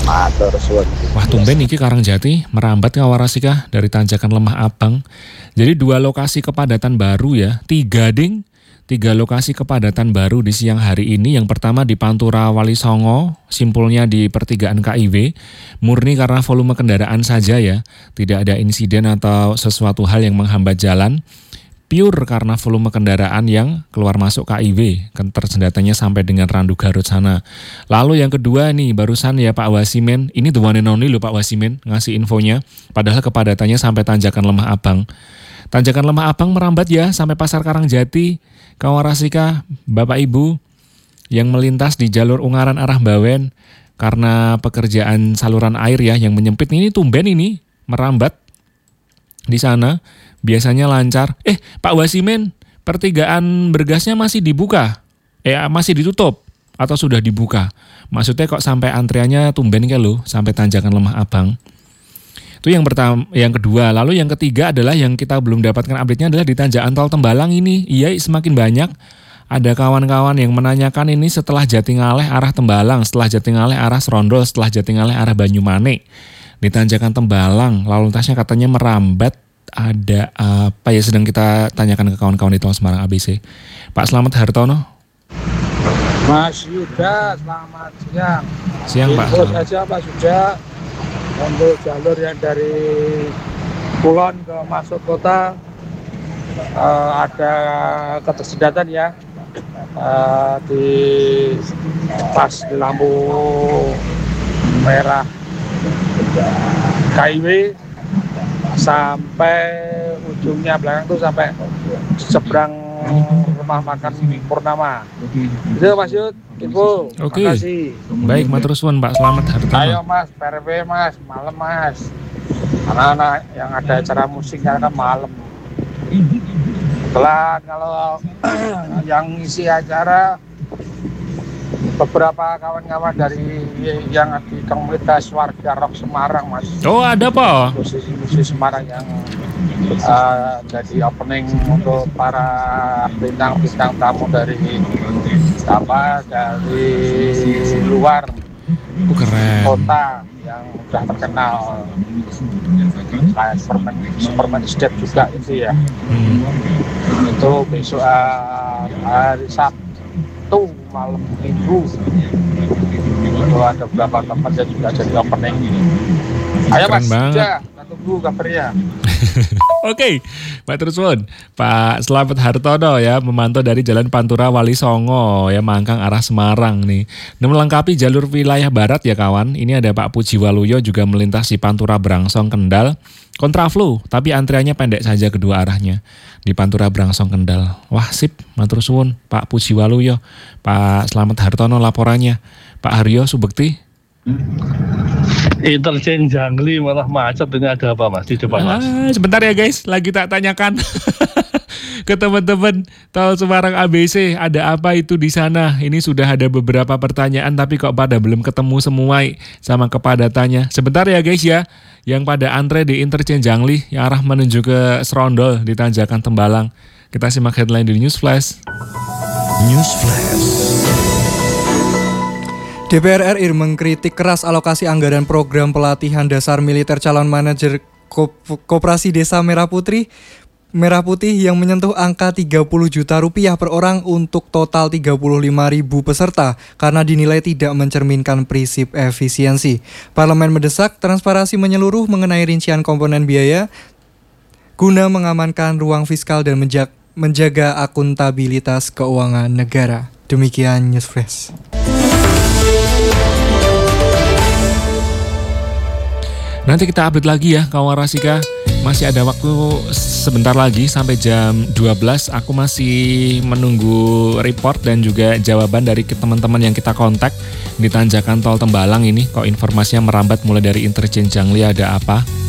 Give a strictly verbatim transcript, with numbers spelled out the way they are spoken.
Matur suwun. Wah, tumben iki Karangjati merambat ke Warasika dari tanjakan Lemah Abang. Jadi dua lokasi kepadatan baru ya, tiga ding. Tiga lokasi kepadatan baru di siang hari ini. Yang pertama di Pantura Wali Songo, simpulnya di pertigaan K I W. Murni karena volume kendaraan saja ya, tidak ada insiden atau sesuatu hal yang menghambat jalan. Pure karena volume kendaraan yang keluar masuk K I W, ketersendatannya sampai dengan Randu Garut sana. Lalu yang kedua nih, barusan ya Pak Wasimen, ini the one and only loh Pak Wasimen ngasih infonya, padahal kepadatannya sampai tanjakan Lemah Abang. Tanjakan Lemah Abang merambat ya sampai Pasar Karangjati, Kawarasika, Bapak Ibu yang melintas di jalur Ungaran arah Bawen karena pekerjaan saluran air ya yang menyempit ini tumben ini merambat di sana. Biasanya lancar. Eh, Pak Wasimen, pertigaan Bergasnya masih dibuka? Eh, masih ditutup? Atau sudah dibuka? Maksudnya kok sampai antriannya tumben ke lo, sampai tanjakan Lemah Abang? Itu yang pertama, yang kedua. Lalu yang ketiga adalah yang kita belum dapatkan update-nya adalah di tanjakan Tol Tembalang ini. Iya, semakin banyak. Ada kawan-kawan yang menanyakan ini setelah Jatingaleh arah Tembalang, setelah Jatingaleh arah Serondol, setelah Jatingaleh arah Banyumane. Di tanjakan Tembalang, lalu lintasnya katanya merambat. Ada apa ya, sedang kita tanyakan ke kawan-kawan di Tol Semarang A B C. Pak Slamet Hartono. Mas Yuda, selamat siang. Siang Pak. Terus aja Pak Yuda, untuk jalur yang dari Kulon ke masuk kota uh, ada ketersendatan ya, uh, di pas di lampu merah K I W sampai ujungnya belakang tuh sampai seberang rumah makan Purnama. Itu Mas Yud, info. Oke. Makasih. Baik, matur suwun Pak Slamet Hartono. Ayo Mas, P R W Mas, malam Mas. Anak-anak yang ada acara musiknya kan malam. Kebetulan kalau yang isi acara beberapa kawan-kawan dari yang di komunitas warga rock Semarang Mas. Oh, ada Pak. Musisi-musisi Semarang yang uh, jadi opening untuk para bintang-bintang tamu dari apa dari luar Oh, keren. kota yang sudah terkenal, kayak Superman, Superman Step juga itu ya. Hmm. Itu besok uh, hari Sabtu malam Minggu itu ada beberapa tempat yang juga jadi opening. Ayo Keren Mas, banget. ya, kita tunggu kabarnya. Oke, Pak Teruswun, Pak Slamet Hartono ya memantau dari Jalan Pantura Wali Songo ya Mangkang arah Semarang nih. Nah, melengkapi jalur wilayah barat ya kawan. Ini ada Pak Puji Waluyo juga melintas di Pantura Brangsong Kendal. Kontraflow, tapi antriannya pendek saja kedua arahnya di Pantura Brangsong Kendal. Wah sip, matur suwun Pak Puji Waluyo, Pak Slamet Hartono laporannya. Pak Haryo Subekti. Interchange Jangli malah macet, ini ada apa Mas di depan Mas? Ah, sebentar ya guys, lagi tak tanyakan ke teman-teman Tol Semarang A B C, ada apa itu di sana? Ini sudah ada beberapa pertanyaan tapi kok pada belum ketemu semua sama kepadatannya. Sebentar ya guys ya, yang pada antre di Interchange Jangli yang arah menuju ke Serondol di tanjakan Tembalang. Kita simak headline di News Flash. News Flash. D P R R I mengkritik keras alokasi anggaran program pelatihan dasar militer calon manajer Koperasi Desa Merah Putih Merah Putih yang menyentuh angka tiga puluh juta rupiah per orang untuk total tiga puluh lima ribu peserta karena dinilai tidak mencerminkan prinsip efisiensi. Parlemen mendesak transparansi menyeluruh mengenai rincian komponen biaya guna mengamankan ruang fiskal dan menjaga akuntabilitas keuangan negara. Demikian News Flash. Nanti kita update lagi ya kawan Rasika. Masih ada waktu sebentar lagi sampai jam dua belas. Aku masih menunggu report dan juga jawaban dari teman-teman yang kita kontak di tanjakan Tol Tembalang ini. Kok informasinya merambat mulai dari Interchange Jangli ada apa?